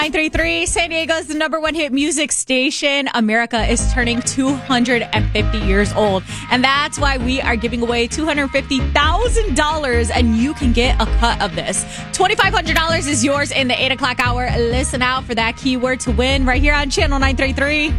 933, San Diego's the number one hit music station. America is turning 250 years old. And that's why we are giving away $250,000, and you can get a cut of this. $2,500 is yours in the 8 o'clock hour. Listen out for that keyword to win right here on Channel 933.